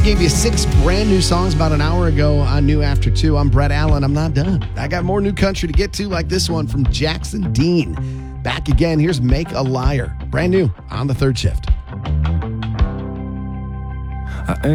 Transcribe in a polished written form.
We gave you 6 brand new songs about an hour ago on New After 2. I'm Brett Allen. I'm not done. I got more new country to get to, like this one from Jackson Dean. Back again. Here's Make a Liar. Brand new on the third shift.